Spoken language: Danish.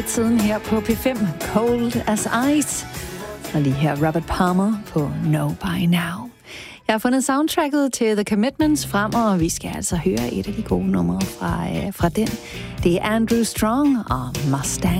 Tiden her på P5, Cold as Ice. Og lige her Robert Palmer på Know By Now. Jeg har fundet soundtracket til The Commitments frem, og vi skal altså høre et af de gode numre fra den. Det er Andrew Strong og Mustang.